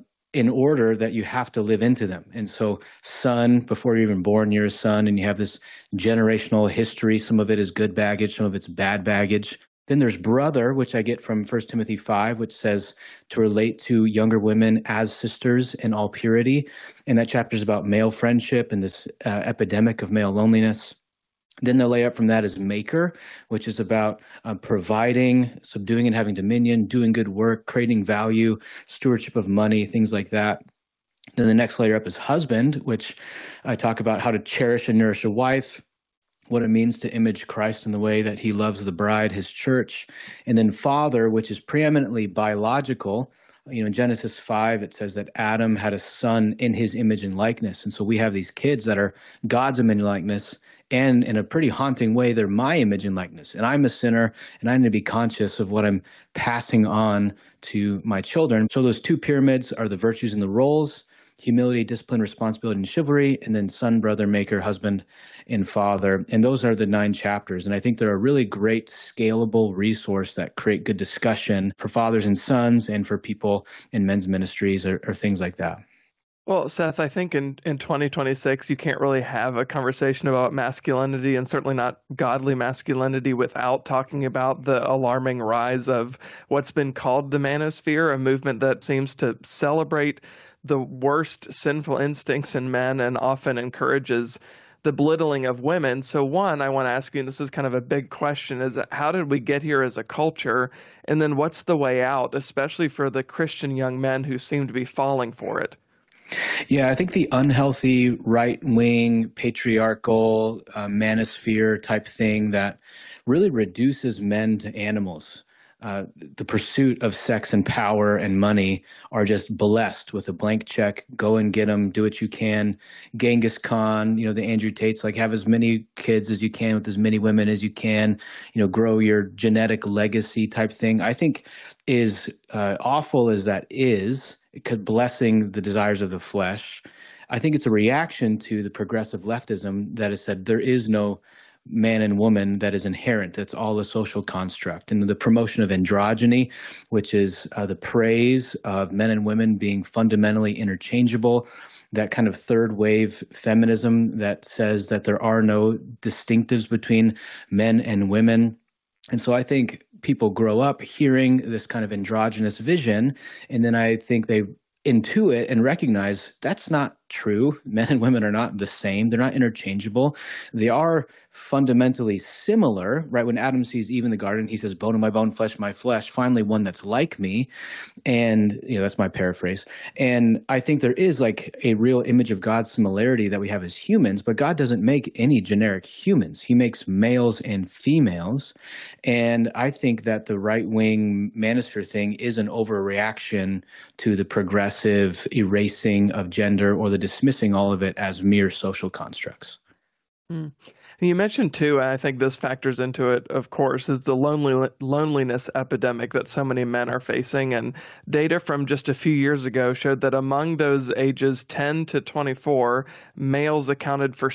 in order that you have to live into them. And so son, before you're even born, you're a son, and you have this generational history. Some of it is good baggage, some of it's bad baggage. Then there's brother, which I get from 1 Timothy 5, which says to relate to younger women as sisters in all purity. And that chapter is about male friendship and this epidemic of male loneliness. Then the layup from that is maker, which is about providing, subduing and having dominion, doing good work, creating value, stewardship of money, things like that. Then the next layer up is husband, which I talk about how to cherish and nourish a wife, what it means to image Christ in the way that he loves the bride, his church. And then father, which is preeminently biological. In Genesis 5, it says that Adam had a son in his image and likeness. And so we have these kids that are God's image and likeness, and in a pretty haunting way, they're my image and likeness. And I'm a sinner, and I need to be conscious of what I'm passing on to my children. So those two pyramids are the virtues and the roles: humility, discipline, responsibility, and chivalry, and then son, brother, maker, husband, and father. And those are the 9 chapters. And I think they're a really great scalable resource that create good discussion for fathers and sons and for people in men's ministries or things like that. Well, Seth, I think in 2026, you can't really have a conversation about masculinity, and certainly not godly masculinity, without talking about the alarming rise of what's been called the manosphere, a movement that seems to celebrate the worst sinful instincts in men and often encourages the belittling of women. So one, I want to ask you, and this is kind of a big question, is how did we get here as a culture? And then what's the way out, especially for the Christian young men who seem to be falling for it? Yeah, I think the unhealthy right-wing patriarchal manosphere type thing that really reduces men to animals. The pursuit of sex and power and money are just blessed with a blank check. Go and get them. Do what you can. Genghis Khan, the Andrew Tates, have as many kids as you can with as many women as you can. Grow your genetic legacy type thing. I think is awful as that is, blessing the desires of the flesh. I think it's a reaction to the progressive leftism that has said there is no man and woman that is inherent. That's all a social construct. And the promotion of androgyny, which is the praise of men and women being fundamentally interchangeable, that kind of third wave feminism that says that there are no distinctives between men and women. And so I think people grow up hearing this kind of androgynous vision, and then I think they intuit and recognize that's not true. Men and women are not the same. They're not interchangeable. They are fundamentally similar, right? When Adam sees Eve in the garden, he says, bone of my bone, flesh of my flesh, finally one that's like me. And, that's my paraphrase. And I think there is a real image of God's similarity that we have as humans, but God doesn't make any generic humans. He makes males and females. And I think that the right-wing manosphere thing is an overreaction to the progressive erasing of gender or the dismissing all of it as mere social constructs. Mm. You mentioned too, and I think this factors into it, of course, is the loneliness epidemic that so many men are facing. And data from just a few years ago showed that among those ages 10 to 24, males accounted for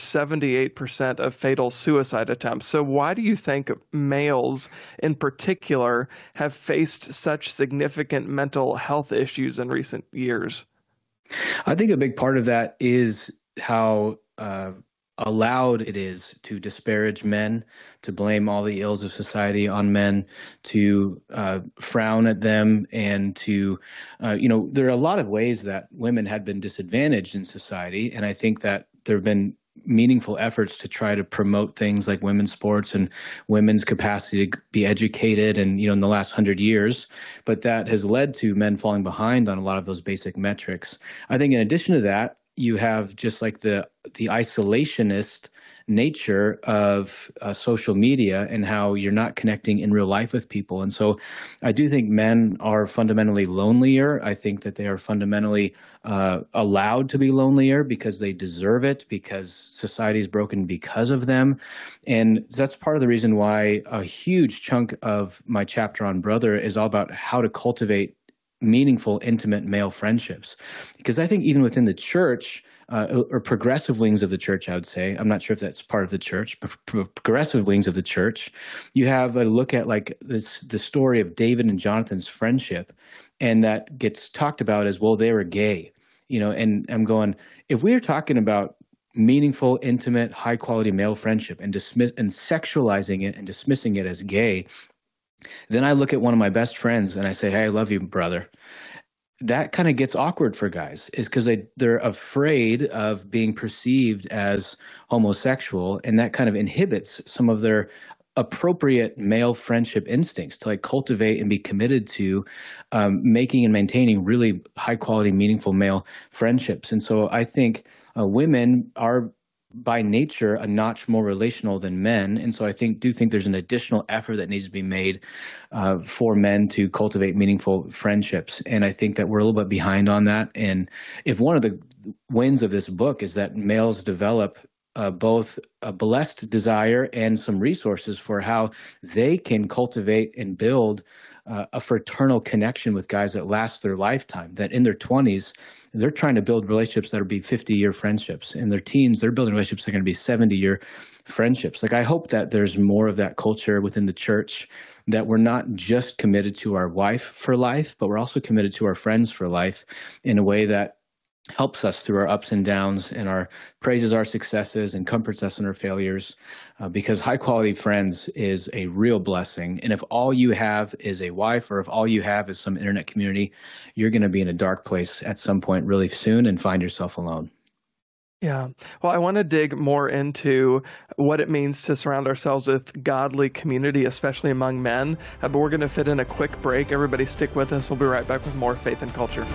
78% of fatal suicide attempts. So why do you think males in particular have faced such significant mental health issues in recent years? I think a big part of that is how allowed it is to disparage men, to blame all the ills of society on men, to frown at them, and to, there are a lot of ways that women had been disadvantaged in society. And I think that there have been meaningful efforts to try to promote things like women's sports and women's capacity to be educated and, in the last 100 years. But that has led to men falling behind on a lot of those basic metrics. I think in addition to that, you have just like the isolationist nature of social media and how you're not connecting in real life with people. And so I do think men are fundamentally lonelier. I think that they are fundamentally allowed to be lonelier because they deserve it, because society is broken because of them. And that's part of the reason why a huge chunk of my chapter on Brother is all about how to cultivate meaningful, intimate male friendships. Because I think even within the church, or progressive wings of the church, I would say, I'm not sure if that's part of the church, but progressive wings of the church, you have a look at like the story of David and Jonathan's friendship, and that gets talked about as, well, they were gay, and I'm going, if we are talking about meaningful, intimate, high quality male friendship and sexualizing it and dismissing it as gay, then I look at one of my best friends and I say, hey, I love you, brother. That kind of gets awkward for guys, is because they're afraid of being perceived as homosexual, and that kind of inhibits some of their appropriate male friendship instincts to like cultivate and be committed to making and maintaining really high quality, meaningful male friendships. And so I think women are by nature a notch more relational than men, and so I do think there's an additional effort that needs to be made for men to cultivate meaningful friendships, and I think that we're a little bit behind on that. And if one of the wins of this book is that males develop both a blessed desire and some resources for how they can cultivate and build a fraternal connection with guys that last their lifetime, that in their 20s, they're trying to build relationships that will be 50-year friendships. In their teens, they're building relationships that are going to be 70-year friendships. Like, I hope that there's more of that culture within the church, that we're not just committed to our wife for life, but we're also committed to our friends for life in a way that helps us through our ups and downs and praises our successes and comforts us in our failures, because high quality friends is a real blessing. And if all you have is a wife, or if all you have is some internet community, you're going to be in a dark place at some point really soon and find yourself alone. Yeah. Well, I want to dig more into what it means to surround ourselves with godly community, especially among men. But we're going to fit in a quick break. Everybody stick with us. We'll be right back with more Faith and Culture.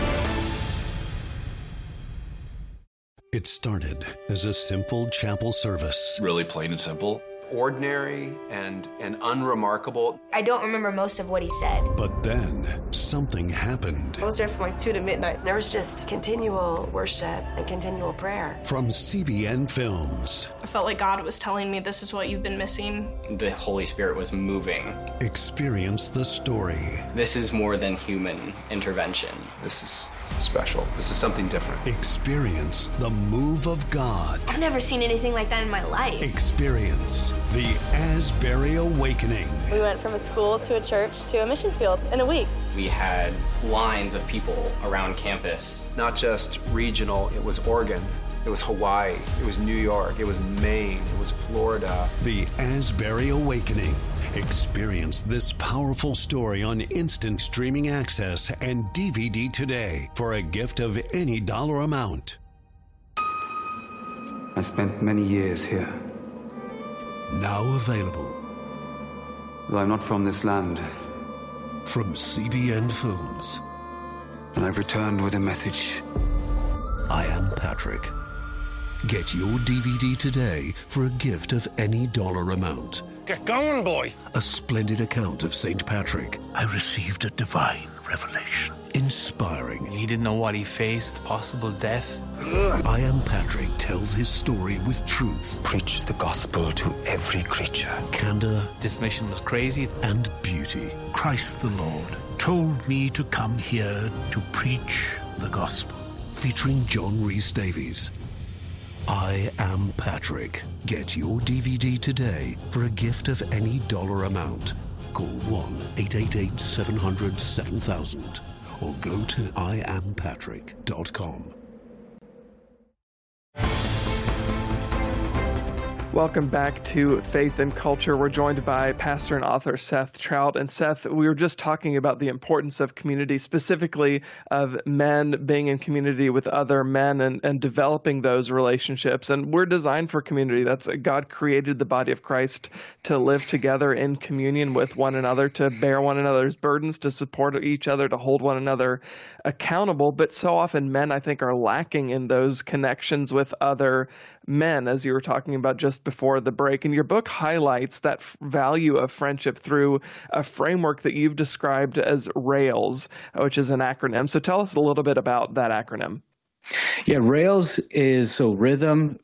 It started as a simple chapel service. Really plain and simple. Ordinary and unremarkable. I don't remember most of what he said. But then something happened. I was there from like 2 to midnight. There was just continual worship and continual prayer. From CBN Films. I felt like God was telling me, this is what you've been missing. The Holy Spirit was moving. Experience the story. This is more than human intervention. This is special. This is something different. Experience the move of God. I've never seen anything like that in my life. Experience the Asbury Awakening. We went from a school to a church to a mission field in a week. We had lines of people around campus. Not just regional, it was Oregon, it was Hawaii, it was New York, it was Maine, it was Florida. The Asbury Awakening. Experience this powerful story on instant streaming access and DVD today for a gift of any dollar amount. I spent many years here. Now available. Well, I'm not from this land. From CBN Films. And I've returned with a message. I Am Patrick. Get your DVD today for a gift of any dollar amount. Get going, boy. A splendid account of St. Patrick. I received a divine revelation. Inspiring. He didn't know what he faced, possible death. I Am Patrick tells his story with truth. Preach the gospel to every creature. Candor. This mission was crazy. And beauty. Christ the Lord told me to come here to preach the gospel. Featuring John Rhys Davies. I Am Patrick. Get your DVD today for a gift of any dollar amount. Call 1-888-700-7000 or go to iampatrick.com. Welcome back to Faith and Culture. We're joined by pastor and author Seth Trout. And Seth, we were just talking about the importance of community, specifically of men being in community with other men and developing those relationships. And we're designed for community. That's God created the body of Christ to live together in communion with one another, to bear one another's burdens, to support each other, to hold one another accountable. But so often men, I think, are lacking in those connections with other men, as you were talking about just before the break. And your book highlights that value of friendship through a framework that you've described as RAILS, which is an acronym. So tell us a little bit about that acronym. Yeah, RAILS is rhythm,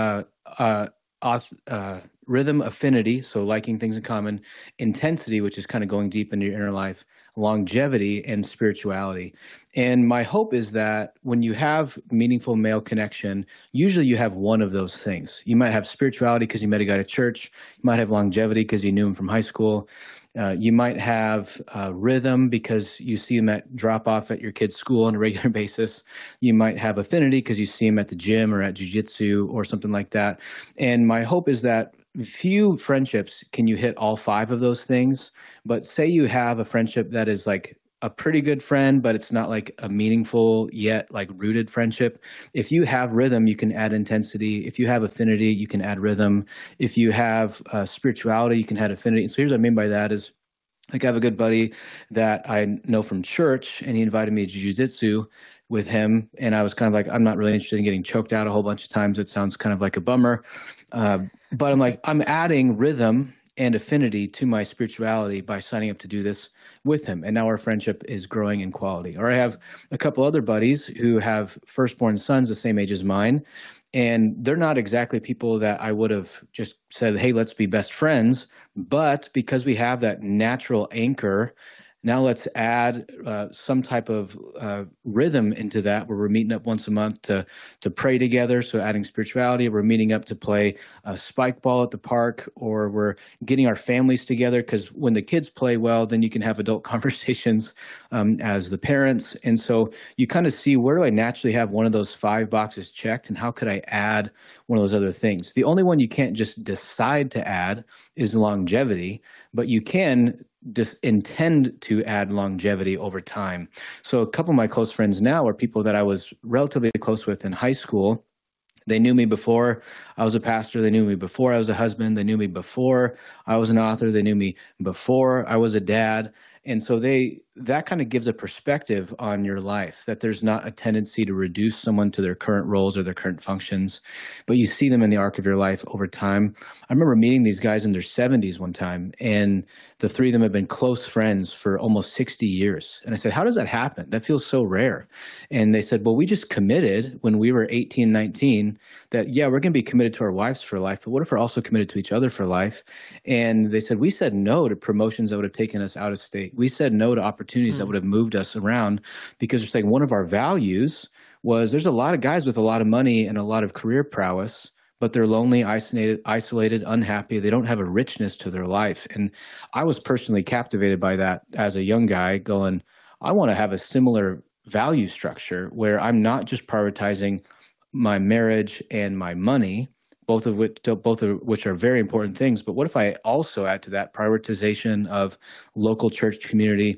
rhythm, affinity, so liking things in common, intensity, which is kind of going deep into your inner life, longevity, and spirituality. And my hope is that when you have meaningful male connection, usually you have one of those things. You might have spirituality because you met a guy at church. You might have longevity because you knew him from high school. You might have rhythm because you see him at drop off at your kid's school on a regular basis. You might have affinity because you see him at the gym or at jiu-jitsu or something like that. And my hope is that few friendships can you hit all five of those things. But say you have a friendship that is like a pretty good friend, but it's not like a meaningful yet like rooted friendship. If you have rhythm, you can add intensity. If you have affinity, you can add rhythm. If you have spirituality, you can add affinity. And so here's what I mean by that is, like, I have a good buddy that I know from church, and he invited me to jiu-jitsu with him. And I was kind of like, I'm not really interested in getting choked out a whole bunch of times. It sounds kind of like a bummer. But I'm like, I'm adding rhythm and affinity to my spirituality by signing up to do this with him. And now our friendship is growing in quality. Or I have a couple other buddies who have firstborn sons the same age as mine. And they're not exactly people that I would have just said, hey, let's be best friends. But because we have that natural anchor, now let's add some type of rhythm into that, where we're meeting up once a month to pray together. So adding spirituality, we're meeting up to play spike ball at the park, or we're getting our families together, because when the kids play well, then you can have adult conversations as the parents. And so you kind of see, where do I naturally have one of those 5 boxes checked, and how could I add one of those other things? The only one you can't just decide to add is longevity, but you can intend to add longevity over time. So a couple of my close friends now are people that I was relatively close with in high school. They knew me before I was a pastor. They knew me before I was a husband. They knew me before I was an author. They knew me before I was a dad. And so that kind of gives a perspective on your life, that there's not a tendency to reduce someone to their current roles or their current functions, but you see them in the arc of your life over time. I remember meeting these guys in their 70s one time, and the 3 of them have been close friends for almost 60 years. And I said, how does that happen? That feels so rare. And they said, well, we just committed when we were 18, 19 that, yeah, we're going to be committed to our wives for life, but what if we're also committed to each other for life? And they said, we said no to promotions that would have taken us out of state. We said no to opportunities that would have moved us around, because it's like one of our values was, there's a lot of guys with a lot of money and a lot of career prowess, but they're lonely, isolated, unhappy. They don't have a richness to their life. And I was personally captivated by that as a young guy, going, I want to have a similar value structure where I'm not just prioritizing my marriage and my money, both of which are very important things. But what if I also add to that prioritization of local church community,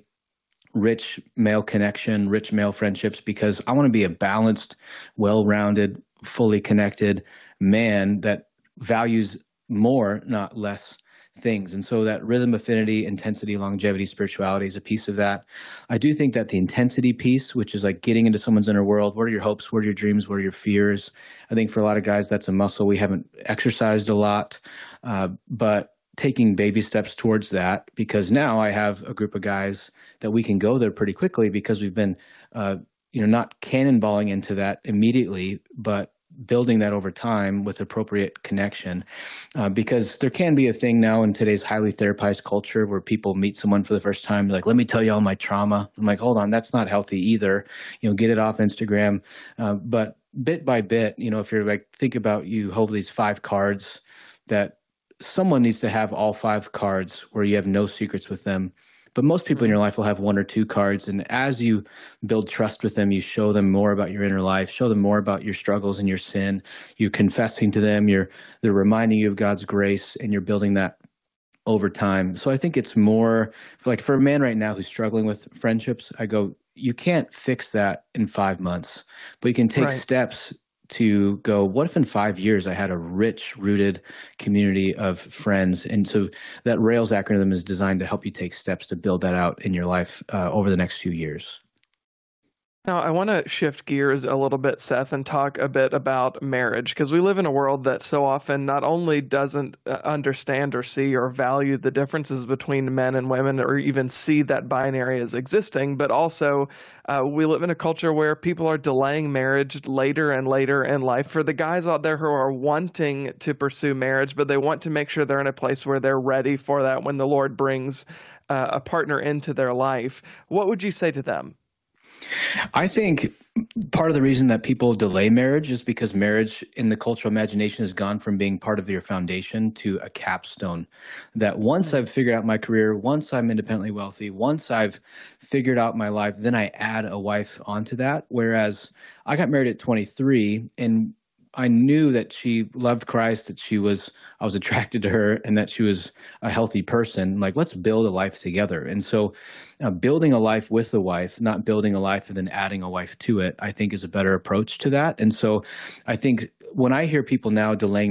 rich male connection, rich male friendships, because I want to be a balanced, well-rounded, fully connected man that values more, not less things. And so that rhythm, affinity, intensity, longevity, spirituality is a piece of that. I do think that the intensity piece, which is like getting into someone's inner world, what are your hopes, what are your dreams, what are your fears? I think for a lot of guys, that's a muscle we haven't exercised a lot, but taking baby steps towards that, because now I have a group of guys that we can go there pretty quickly, because we've been, not cannonballing into that immediately, but building that over time with appropriate connection, because there can be a thing now in today's highly therapized culture where people meet someone for the first time, like, let me tell you all my trauma. I'm like, hold on, that's not healthy either. Get it off Instagram. But bit by bit, if you're like, think about, you hold these 5 cards, that someone needs to have all 5 cards where you have no secrets with them, But most people in your life will have 1 or 2 cards. And as you build trust with them, you show them more about your inner life, show them more about your struggles and your sin. You're confessing to them, they're reminding you of God's grace, and you're building that over time. So I think it's more like for a man right now who's struggling with friendships, I go, you can't fix that in 5 months, but you can take steps to go, what if in 5 years I had a rich rooted community of friends? And so that RAILS acronym is designed to help you take steps to build that out in your life over the next few years. Now, I want to shift gears a little bit, Seth, and talk a bit about marriage, because we live in a world that so often not only doesn't understand or see or value the differences between men and women, or even see that binary as existing, but also we live in a culture where people are delaying marriage later and later in life. For the guys out there who are wanting to pursue marriage, but they want to make sure they're in a place where they're ready for that when the Lord brings a partner into their life, what would you say to them? I think part of the reason that people delay marriage is because marriage in the cultural imagination has gone from being part of your foundation to a capstone. That once I've figured out my career, once I'm independently wealthy, once I've figured out my life, then I add a wife onto that. Whereas I got married at 23 and I knew that she loved Christ, that I was attracted to her, and that she was a healthy person. Like, let's build a life together. And so building a life with a wife, not building a life and then adding a wife to it, I think is a better approach to that. And so I think when I hear people now delaying